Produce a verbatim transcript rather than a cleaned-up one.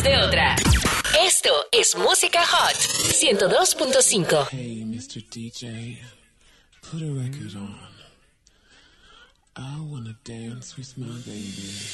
de otra. Esto es Música Hot ciento dos punto cinco. Hey, mister D J, put a record on. I wanna dance with my baby.